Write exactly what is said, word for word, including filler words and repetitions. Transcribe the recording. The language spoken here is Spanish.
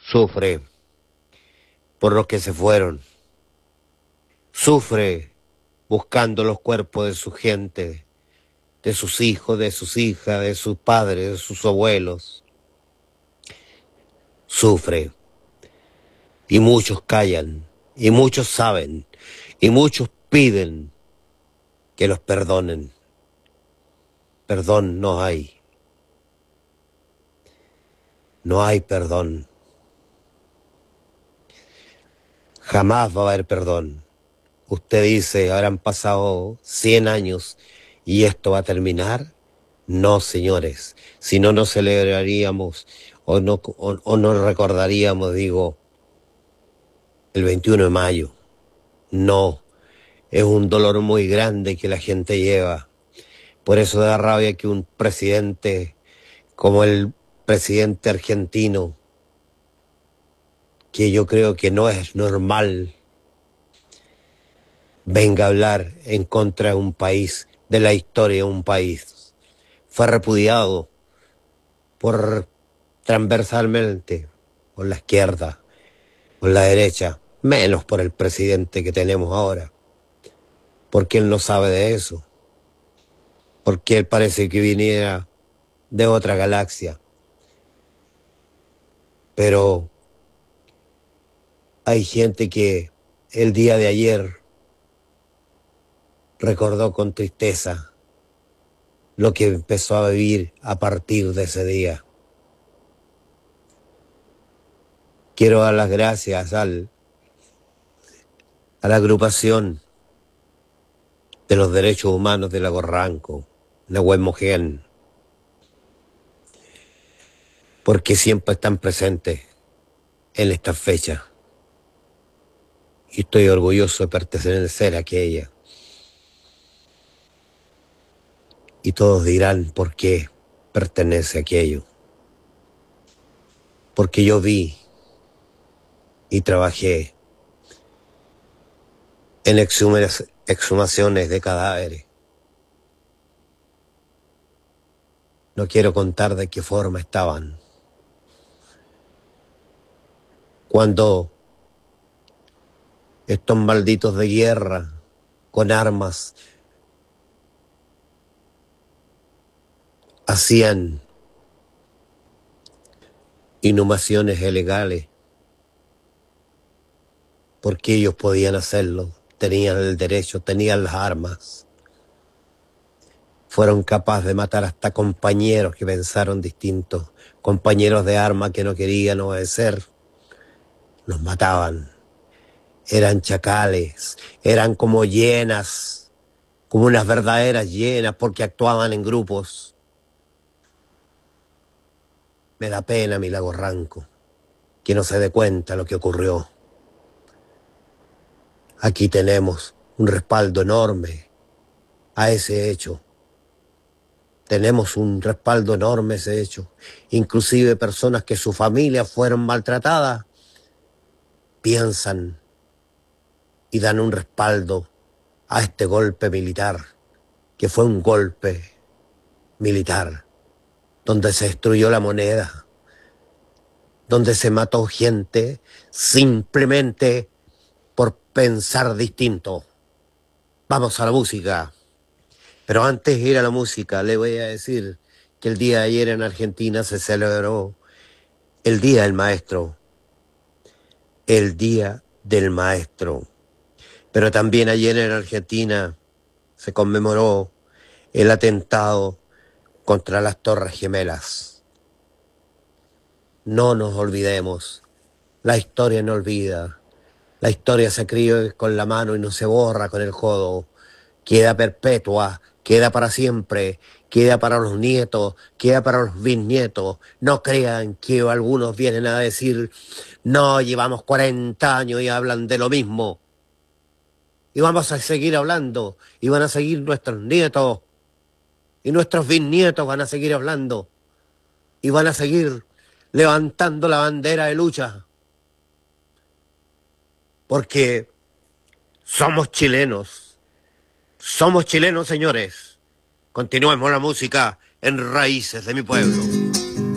Sufre por los que se fueron. Sufre buscando los cuerpos de su gente, de sus hijos, de sus hijas, de sus padres, de sus abuelos. Sufre. Y muchos callan, y muchos saben, y muchos piden que los perdonen. Perdón no hay. No hay perdón. Jamás va a haber perdón. Usted dice, habrán pasado cien años y esto va a terminar. No, señores. Si no, no celebraríamos o no, o, o no recordaríamos, digo, el veintiuno de mayo. No. Es un dolor muy grande que la gente lleva. Por eso da rabia que un presidente como el presidente argentino, que yo creo que no es normal, venga a hablar en contra de un país, de la historia de un país. Fue repudiado por transversalmente, por la izquierda, por la derecha, menos por el presidente que tenemos ahora, porque él no sabe de eso, porque él parece que viniera de otra galaxia. Pero hay gente que el día de ayer recordó con tristeza lo que empezó a vivir a partir de ese día. Quiero dar las gracias al, a la agrupación de los derechos humanos de Lago Ranco, Nahuen Mojén, porque siempre están presentes en esta fecha. Y estoy orgulloso de pertenecer a aquella. Y todos dirán por qué pertenece a aquello. Porque yo vi y trabajé en exhumaciones de cadáveres. No quiero contar de qué forma estaban. Cuando estos malditos de guerra, con armas, hacían inhumaciones ilegales, porque ellos podían hacerlo, tenían el derecho, tenían las armas. Fueron capaces de matar hasta compañeros que pensaron distintos, compañeros de armas que no querían obedecer, los mataban. Eran chacales, eran como hienas, como unas verdaderas hienas, porque actuaban en grupos. Me da pena mi Lago Ranco, que no se dé cuenta lo que ocurrió. Aquí tenemos un respaldo enorme a ese hecho. Tenemos un respaldo enorme a ese hecho. Inclusive personas que sus familias fueron maltratadas, piensan y dan un respaldo a este golpe militar, que fue un golpe militar, donde se destruyó la moneda, donde se mató gente simplemente por pensar distinto. Vamos a la música. Pero antes de ir a la música, le voy a decir que el día de ayer en Argentina se celebró el Día del Maestro. El Día del Maestro. Pero también ayer en Argentina se conmemoró el atentado contra las Torres Gemelas. No nos olvidemos. La historia no olvida. La historia se escribe con la mano y no se borra con el codo. Queda perpetua, queda para siempre, queda para los nietos, queda para los bisnietos. No crean que algunos vienen a decir, no, llevamos cuarenta años y hablan de lo mismo. Y vamos a seguir hablando, y van a seguir nuestros nietos, y nuestros bisnietos van a seguir hablando, y van a seguir levantando la bandera de lucha. Porque somos chilenos. Somos chilenos, señores. Continuemos la música en Raíces de mi Pueblo.